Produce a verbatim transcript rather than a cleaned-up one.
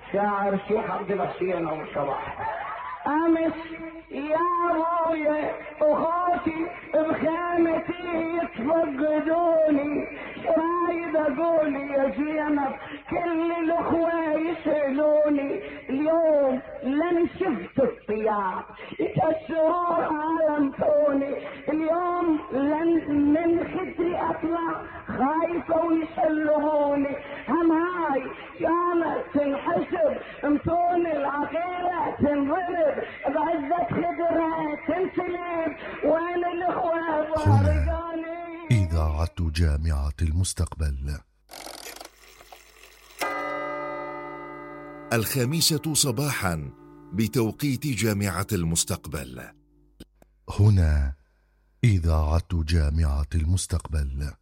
شاعر الشيخ عبد الحسين ابو صباح. امس يا ابويا اخوتي بخيمتي يتفقدوني، رايد اقول يا زينب كل الاخوه يسالوني، اليوم لن شفت الطياب يكسرون علمتوني، اليوم لن من خدري اطلع خايفه ويسلموني، هم هاي كانت تنحسب متون العقيله تنضرب بعزه خدرها تنسلب، وين الاخوه فارقاني. إذاعة جامعة المستقبل. الخامسة صباحا بتوقيت جامعة المستقبل. هنا إذاعة جامعة المستقبل.